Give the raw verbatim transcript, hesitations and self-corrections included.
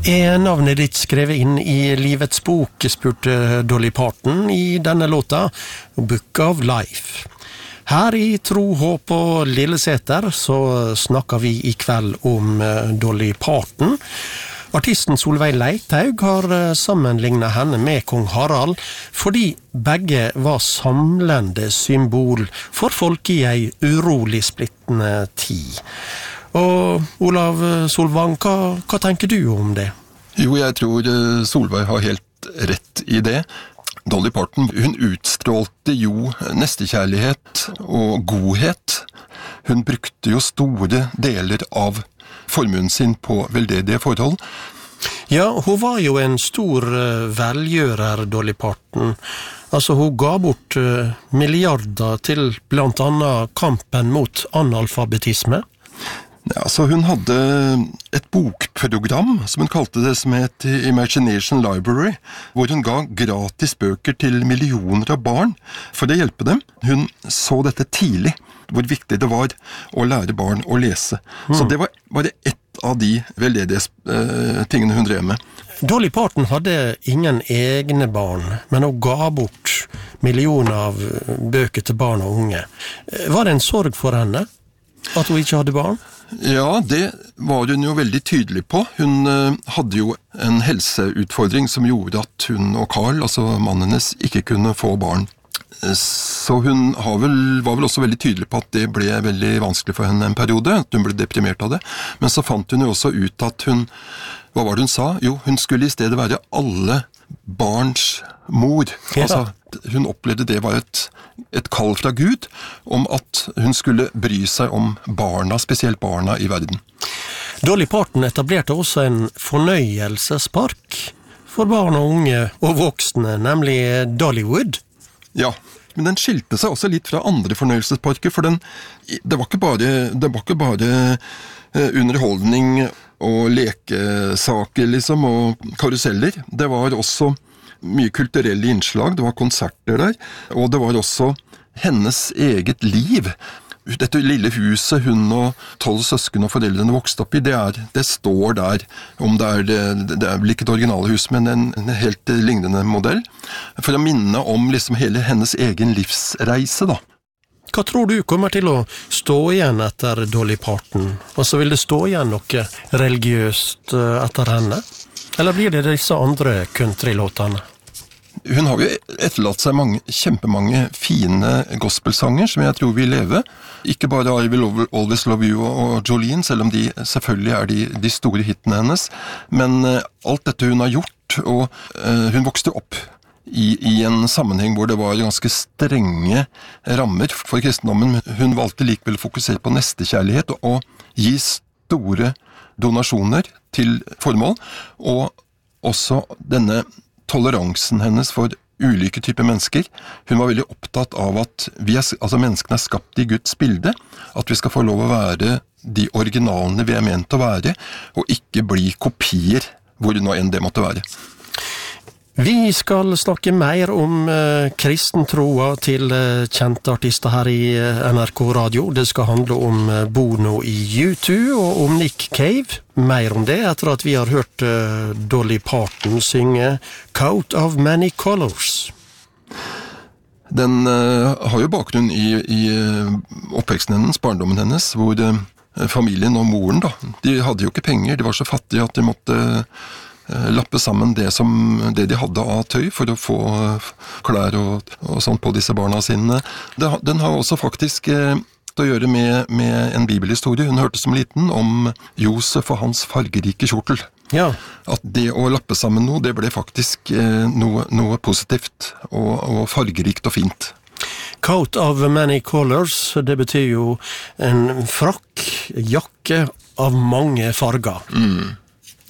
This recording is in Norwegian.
Er navnet ditt skrevet inn i livets bok, spurte Dolly Parton i denne låta, Book of Life. Her i Tro, Håp og Lilleseter så snakker vi i kveld om Dolly Parton. Artisten Solveig Leithaug har sammenlignet henne med kong Harald, fordi begge var samlende symbol for folk i ei urolig splittende tid. Og Olav Solvang, hva, hva tenker du om det? Jo, jeg tror Solveig har helt rett i det. Dolly Parton, hun utstrålte jo nestekjærlighet og godhet. Hun brukte jo store deler av formuen sin på veldedige forhold. Ja, hun var jo en stor velgjører, Dolly Parton. Altså, hun ga bort milliarder til blant annet kampen mot analfabetisme. Ja, så hun hadde et bokprogram, som hun kalte det, som het Imagination Library, hvor hun ga gratis bøker til millioner av barn for å hjelpe dem. Hun så dette tidlig, hvor viktig det var å lære barn å lese. Mm. Så det var bare ett av de veldedige eh, tingene hun drev med. Dolly Parton hadde ingen egne barn, men hun ga bort millioner av bøker til barn og unge. Var det en sorg for henne at hun ikke hadde barn? Ja, det var hun jo veldig tydelig på. Hun uh, hadde jo en helseutfordring som gjorde at hun og Carl, altså mannen hennes, ikke kunne få barn. Så hun har vel, var vel også veldig tydelig på at det ble veldig vanskelig for henne en periode, at hun ble deprimert av det. Men så fant hun jo også ut at hun, hva var det hun sa? Jo, hun skulle i stedet være alle barns mor. Ja. Altså, hun opplevde det var et, et kall fra Gud om at hun skulle bry seg om barna, spesielt barna i verden. Dolly Parton etablerte også en fornøyelsespark for barn og unge og voksne, nemlig Dollywood. Ja, men den skilte seg også litt fra andre fornøyelsesparker, for den, det var ikke bare, det var ikke bare underholdning og lekesaker liksom, og karuseller. Det var også mye kulturelle innslag, det var konserter der, og det var også hennes eget liv. Dette lille huset hun og tolv søsken og foreldrene vokste opp i, det, er, det står der, om det er, det, det er vel ikke det originale hus, men en, en helt lignende modell, for å minne om liksom hele hennes egen livsreise da. Hva tror du kommer til å stå igjen etter Dolly Parton? Og så vil det stå igjen noe religiøst etter henne? Eller blir det disse andre countrylåtene? Hun har jo etterlatt seg mange, kjempemange fine gospelsanger som jeg tror vil leve. Ikke bare I Will Always Love You og Jolene, selv om de selvfølgelig er de, de store hitene hennes. Men alt dette hun har gjort, og uh, hun vokste opp I, i en sammenheng hvor det var ganske strenge rammer for kristendommen. Hun valgte likevel å fokusere på nestekjærlighet og, og gi store donasjoner til formål, og også denne toleransen hennes for ulike typer mennesker. Hun var veldig opptatt av at vi er, altså menneskene er skapt I Guds bilde, at vi skal få lov å være de originalene vi er ment å være, og ikke bli kopier, hvor nå enn det måtte være. Vi skal snakke mer om uh, kristentroa til uh, kjente artister her I uh, N R K Radio. Det skal handle om uh, Bono I U to og om Nick Cave. Mer om det etter at vi har hørt uh, Dolly Parton synge Coat of Many Colors. Den uh, har jo bakgrunn I, i uh, oppveksten hennes, barndommen hennes, hvor uh, familien og moren da, de hadde jo ikke penger, de var så fattige at de måtte uh, lappe sammen det, som, det de hadde av tøy for å få klær og, og sånt på disse barna sine. Det, den har også faktisk eh, å gjøre med, med en bibelhistorie. Hun hørte som liten om Josef og hans fargerike kjortel. Ja. At det å lappe sammen noe, det ble faktisk eh, noe, noe positivt og, og fargerikt og fint. Coat of Many Colors, det betyr jo en frakk, jakke av mange farger. Mm.